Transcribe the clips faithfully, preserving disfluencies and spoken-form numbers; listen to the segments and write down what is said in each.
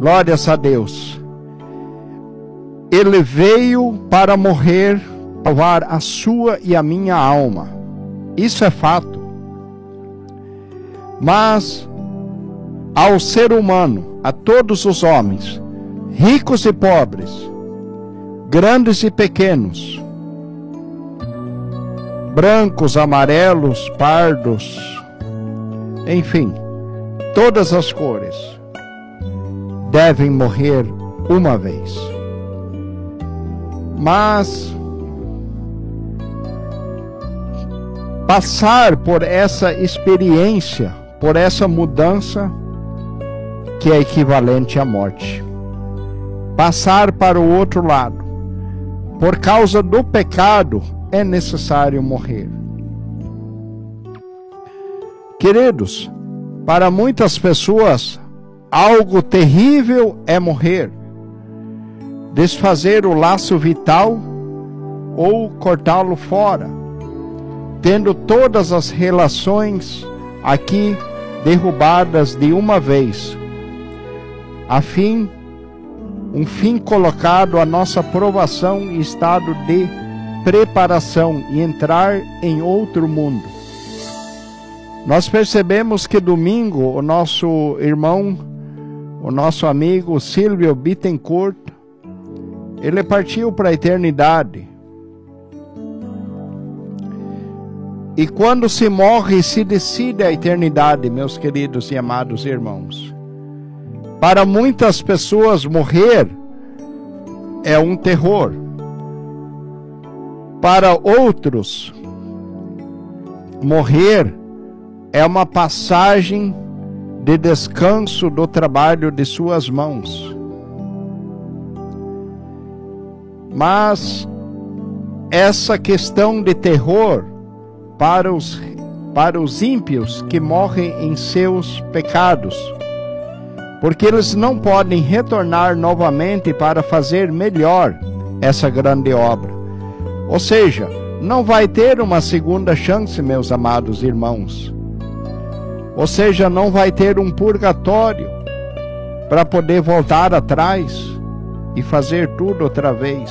Glórias a Deus. Ele veio para morrer, salvar a sua e a minha alma. Isso é fato. Mas ao ser humano, a todos os homens, ricos e pobres, grandes e pequenos, brancos, amarelos, pardos, enfim, todas as cores, devem morrer uma vez. Mas passar por essa experiência, por essa mudança, que é equivalente à morte. Passar para o outro lado. Por causa do pecado, é necessário morrer. Queridos, para muitas pessoas, algo terrível é morrer. Desfazer o laço vital ou cortá-lo fora, tendo todas as relações aqui derrubadas de uma vez, a fim, um fim colocado à nossa provação em estado de preparação e entrar em outro mundo. Nós percebemos que domingo o nosso irmão, o nosso amigo Silvio Bittencourt, ele partiu para a eternidade. E quando se morre, se decide a eternidade, meus queridos e amados irmãos. Para muitas pessoas, morrer é um terror. Para outros, morrer é uma passagem de descanso do trabalho de suas mãos. Mas essa questão de terror para os, para os ímpios que morrem em seus pecados, porque eles não podem retornar novamente para fazer melhor essa grande obra. Ou seja, não vai ter uma segunda chance, meus amados irmãos. Ou seja, não vai ter um purgatório para poder voltar atrás e fazer tudo outra vez.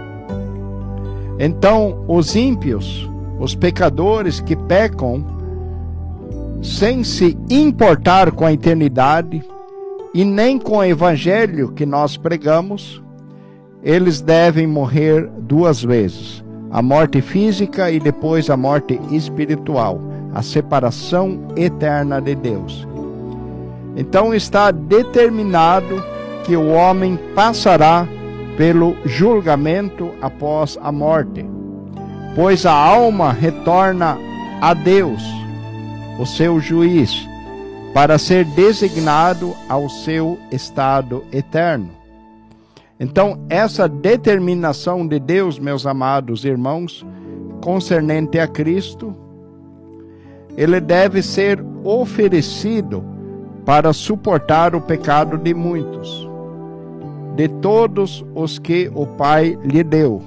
Então, os ímpios, os pecadores que pecam sem se importar com a eternidade e nem com o evangelho que nós pregamos, eles devem morrer duas vezes, a morte física e depois a morte espiritual, a separação eterna de Deus. Então está determinado que o homem passará pelo julgamento após a morte, pois a alma retorna a Deus, o seu juiz, para ser designado ao seu estado eterno. Então, essa determinação de Deus, meus amados irmãos, concernente a Cristo, ele deve ser oferecido para suportar o pecado de muitos, de todos os que o Pai lhe deu,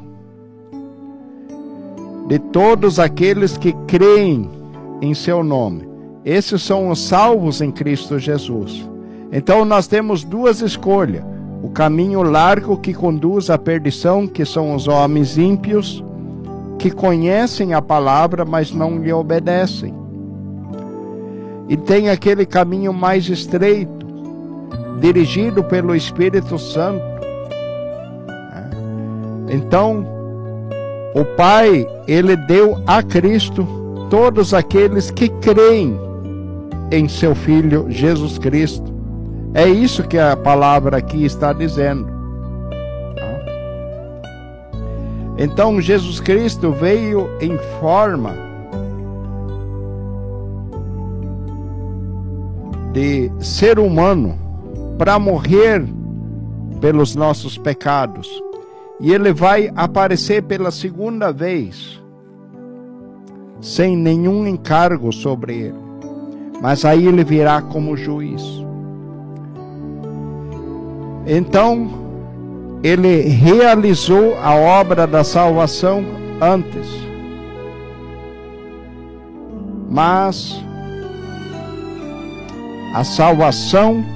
de todos aqueles que creem em seu nome. Esses são os salvos em Cristo Jesus. Então nós temos duas escolhas: o caminho largo que conduz à perdição, que são os homens ímpios, que conhecem a palavra, mas não lhe obedecem. E tem aquele caminho mais estreito, dirigido pelo Espírito Santo. Então, o Pai, ele deu a Cristo todos aqueles que creem em seu Filho Jesus Cristo. É isso que a palavra aqui está dizendo. Então, Jesus Cristo veio em forma de ser humano para morrer pelos nossos pecados. E ele vai aparecer pela segunda vez, sem nenhum encargo sobre ele. Mas aí ele virá como juiz. Então, ele realizou a obra da salvação antes. Mas a salvação